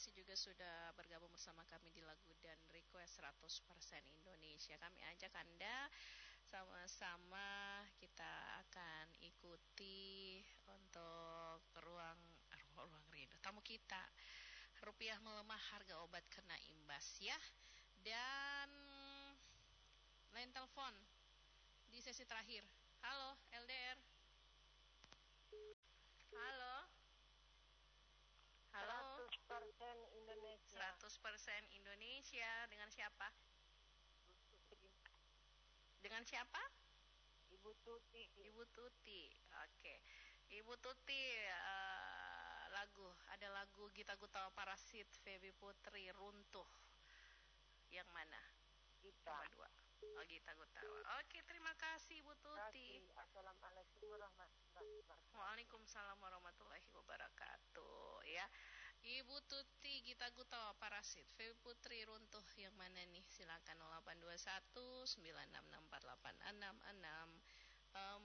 kasih juga sudah bergabung bersama kami di Lagu dan Request 100% Indonesia. Kami ajak Anda sama-sama kita akan ikuti untuk ruang rindu tamu kita. Rupiah melemah, harga obat kena imbas ya. Dan lain telepon di sesi terakhir. Halo LDR. Halo. 100% Indonesia. 100% Indonesia. Dengan siapa? Dengan siapa? Ibu Tuti. Ibu Tuti. Oke. Ibu Tuti, ada lagu Gita Gutawa Parasit, Feby Putri, Runtuh. Yang mana? Gita. Nomor 2. Oh, Gita Gutawa. Oke, terima kasih Ibu Tuti. Assalamualaikum warahmatullahi wabarakatuh. Waalaikumsalam warahmatullahi wabarakatuh. Ya, Ibu Tuti, Gita Gutawa Parasit, Feby Putri, Runtuh. Yang mana nih? Silakan 0821 9664866.